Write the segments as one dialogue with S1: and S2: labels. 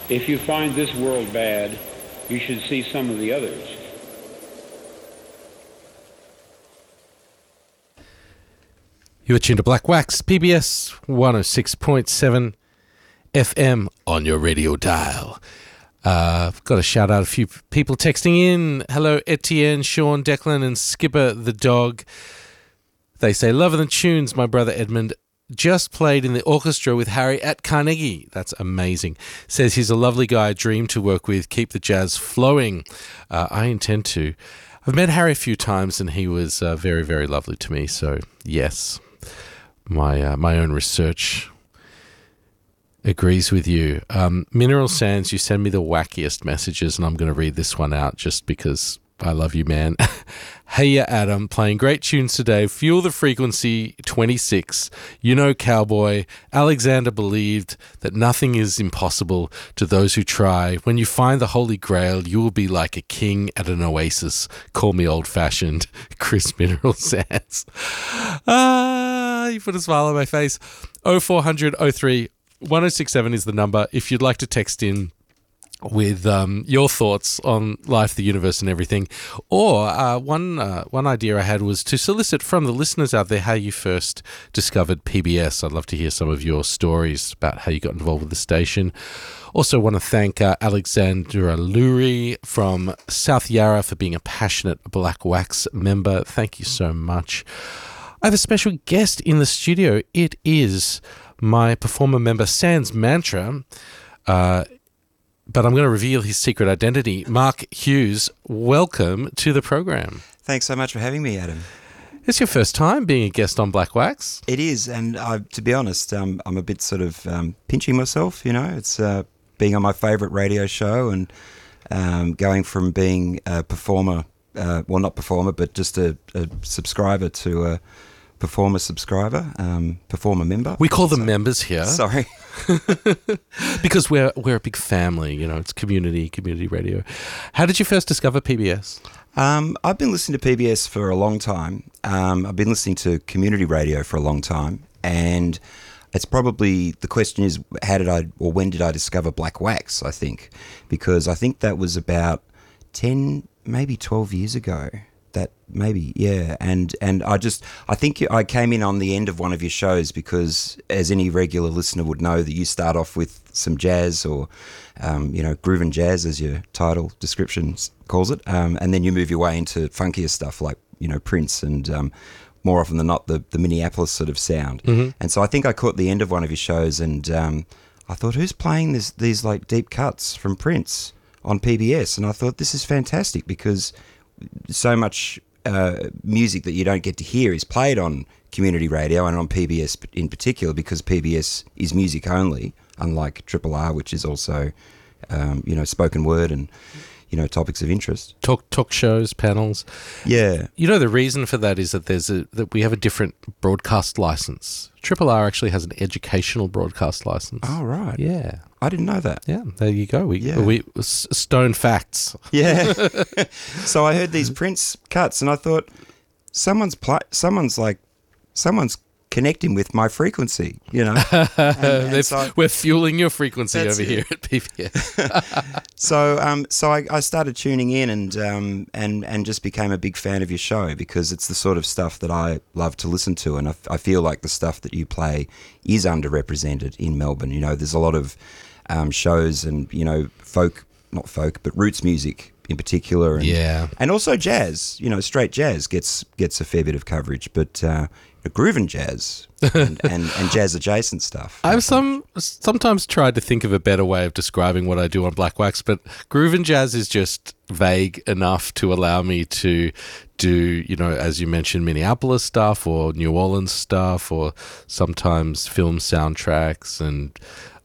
S1: If you find this world bad, you should see some of the others.
S2: You are tuned to Black Wax, PBS 106.7 FM on your radio dial. I've got to shout out a few people texting in. Hello, Etienne, Sean, Declan, and Skipper the dog. They say, loving the tunes, my brother Edmund just played in the orchestra with Harry at Carnegie. That's amazing. Says he's a lovely guy, dream to work with, keep the jazz flowing. I intend to. I've met Harry a few times and he was very, very lovely to me. So, yes, my own research agrees with you. Mineral Sands, you send me the wackiest messages and I'm going to read this one out just because I love you, man. Hey, ya, Adam, playing great tunes today. Fuel the Frequency 26. You know, Cowboy. Alexander believed that nothing is impossible to those who try. When you find the Holy Grail, you will be like a king at an oasis. Call me old-fashioned. Chris Mineral Sands. You put a smile on my face. 0400 03 1067 is the number. If you'd like to text in with your thoughts on life, the universe, and everything. Or one idea I had was to solicit from the listeners out there how you first discovered PBS. I'd love to hear some of your stories about how you got involved with the station. Also want to thank Alexandra Lurie from South Yarra for being a passionate Black Wax member. Thank you so much. I have a special guest in the studio. It is my performer member, Sans Mantra. But I'm going to reveal his secret identity. Mark Hughes, welcome to the program.
S3: Thanks so much for having me, Adam.
S2: It's your first time being a guest on Black Wax.
S3: It is, and to be honest, I'm a bit sort of pinching myself, you know. It's being on my favourite radio show and going from being a performer, well, not performer, but just a subscriber to a performer subscriber, performer member.
S2: We call them members here.
S3: Sorry.
S2: Because we're a big family, you know, it's community radio. How did you first discover PBS?
S3: I've been listening to PBS for a long time. I've been listening to community radio for a long time, and it's probably, the question is, when did I discover Black Wax, I think, because I think that was about 10, maybe 12 years ago. That maybe, yeah, and I think I came in on the end of one of your shows because, as any regular listener would know, that you start off with some jazz or, groove and jazz, as your title description calls it, and then you move your way into funkier stuff like, Prince and more often than not the Minneapolis sort of sound. Mm-hmm. And so I think I caught the end of one of your shows and I thought, who's playing these like deep cuts from Prince on PBS? And I thought, this is fantastic because so much music that you don't get to hear is played on community radio and on PBS in particular, because PBS is music only, unlike Triple R, which is also, spoken word and, topics of interest.
S2: Talk shows, panels.
S3: Yeah.
S2: The reason for that is that that we have a different broadcast license. Triple R actually has an educational broadcast license.
S3: Oh, right.
S2: Yeah.
S3: I didn't know that.
S2: Yeah, there you go. We stone facts.
S3: Yeah. So I heard these Prince cuts and I thought, someone's connecting with my frequency, And so
S2: we're fueling your frequency over here at PBS.
S3: So I started tuning in and just became a big fan of your show because it's the sort of stuff that I love to listen to, and I feel like the stuff that you play is underrepresented in Melbourne. There's a lot of shows and not folk, but roots music in particular, and also jazz. Straight jazz gets a fair bit of coverage, but groove and jazz and jazz adjacent stuff.
S2: I've sometimes tried to think of a better way of describing what I do on Black Wax, but groove and jazz is just vague enough to allow me to do, as you mentioned, Minneapolis stuff or New Orleans stuff, or sometimes film soundtracks, and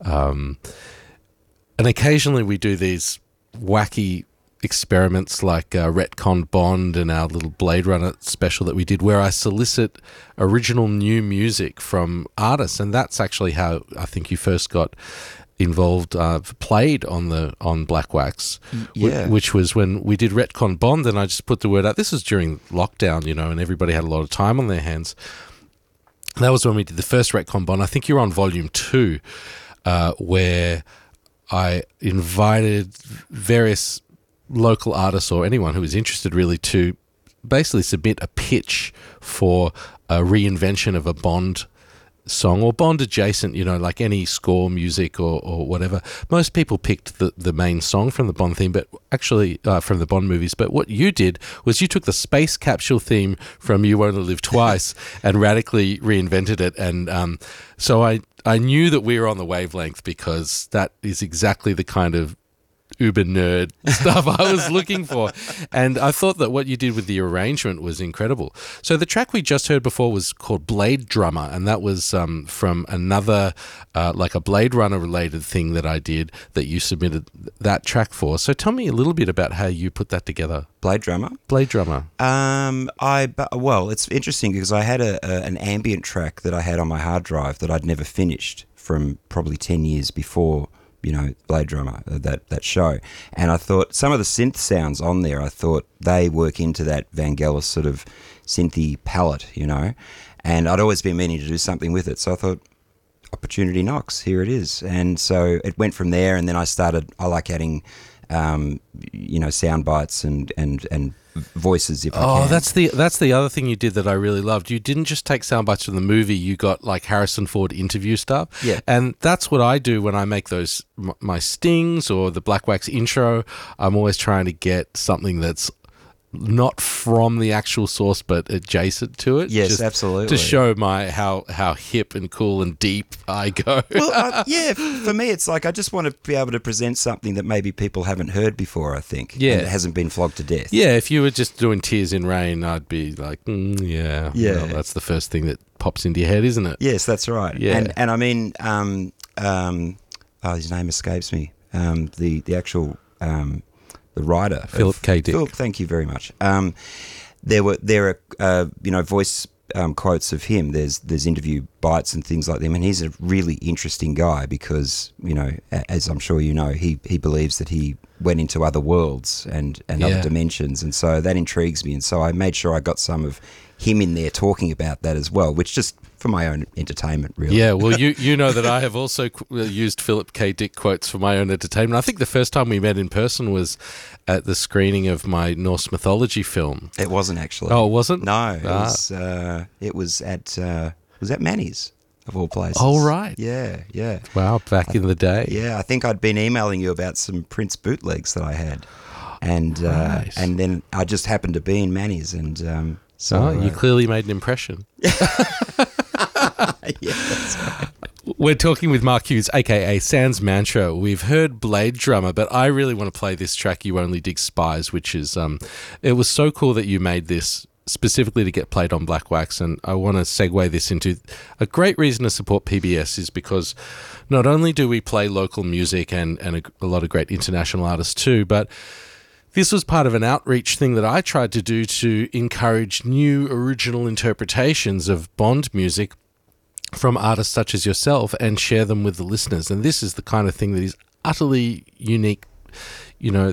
S2: occasionally we do these wacky experiments like Retcon Bond and our little Blade Runner special that we did, where I solicit original new music from artists, and that's actually how I think you first got involved, played on Black Wax, which was when we did Retcon Bond, and I just put the word out. This was during lockdown, and everybody had a lot of time on their hands. That was when we did the first Retcon Bond. I think you're on volume 2, where I invited various local artists or anyone who was interested really to basically submit a pitch for a reinvention of a Bond song or Bond adjacent, like any score music or whatever. Most people picked the main song from the Bond theme, but actually from the Bond movies. But what you did was you took the space capsule theme from You Only Live Twice and radically reinvented it. And so I knew that we were on the wavelength, because that is exactly the kind of uber nerd stuff I was looking for. And I thought that what you did with the arrangement was incredible. So the track we just heard before was called Blade Drummer, and that was from another, like a Blade Runner related thing that I did that you submitted that track for. So tell me a little bit about how you put that together.
S3: Blade Drummer?
S2: Blade Drummer.
S3: Well, it's interesting because I had an ambient track that I had on my hard drive that I'd never finished from probably 10 years before, Blade Drummer, that show. And I thought some of the synth sounds on there, I thought they work into that Vangelis sort of synthy palette, and I'd always been meaning to do something with it. So I thought, opportunity knocks, here it is. And so it went from there, and then I like adding, sound bites and voices if I can.
S2: Oh, that's the other thing you did that I really loved. You didn't just take sound bites from the movie, you got like Harrison Ford interview stuff.
S3: Yeah.
S2: And that's what I do when I make those, my stings or the Black Wax intro. I'm always trying to get something that's not from the actual source but adjacent to it.
S3: Yes,
S2: just
S3: absolutely.
S2: to show how hip and cool and deep I go.
S3: Well, for me it's like I just want to be able to present something that maybe people haven't heard before, I think.
S2: Yeah.
S3: And it hasn't been flogged to death.
S2: Yeah, if you were just doing Tears in Rain, I'd be like, yeah. Well, that's the first thing that pops into your head, isn't it?
S3: Yes, that's right.
S2: Yeah.
S3: And I mean, his name escapes me. The actual the writer,
S2: Philip K. Dick.
S3: Philip, thank you very much. There are voice quotes of him. There's interview bites and things like them, and he's a really interesting guy because as I'm sure he believes that he went into other worlds and other dimensions, and so that intrigues me. And so I made sure I got some of him in there talking about that as well, which just for my own entertainment, really.
S2: Yeah, well, you know that I have also used Philip K. Dick quotes for my own entertainment. I think the first time we met in person was at the screening of my Norse mythology film.
S3: It wasn't actually.
S2: Oh, it wasn't?
S3: No, it was at Manny's, of all places.
S2: Oh, right.
S3: Yeah.
S2: Wow, back in the day.
S3: Yeah, I think I'd been emailing you about some Prince bootlegs that I had, and
S2: Right.
S3: and then I just happened to be in Manny's, and
S2: you clearly made an impression.
S3: Yeah, that's right.
S2: We're talking with Mark Hughes, a.k.a. Sans Mantra. We've heard Blade Drummer, but I really want to play this track, You Only Dig Spies, which is, it was so cool that you made this specifically to get played on Black Wax, and I want to segue this into a great reason to support PBS is because not only do we play local music and a lot of great international artists too, but this was part of an outreach thing that I tried to do to encourage new original interpretations of Bond music from artists such as yourself and share them with the listeners. And this is the kind of thing that is utterly unique. No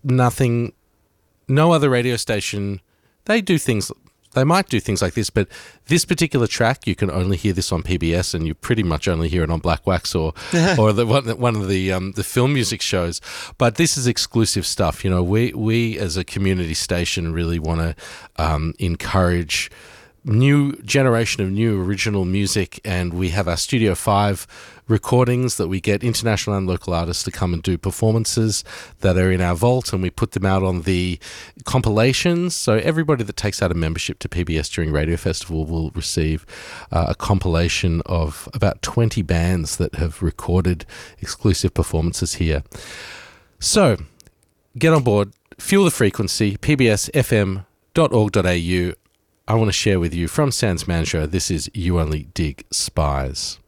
S2: other radio station, they might do things like this, but this particular track, you can only hear this on PBS, and you pretty much only hear it on Black Wax or one of the film music shows. But this is exclusive stuff. We as a community station really want to encourage new generation of new original music, and we have our Studio 5 recordings that we get international and local artists to come and do performances that are in our vault, and we put them out on the compilations. So everybody that takes out a membership to PBS during Radio Festival will receive a compilation of about 20 bands that have recorded exclusive performances here. So get on board, fuel the frequency, pbsfm.org.au. I want to share with you from Sans Mantra, this is You Only Dig Spies.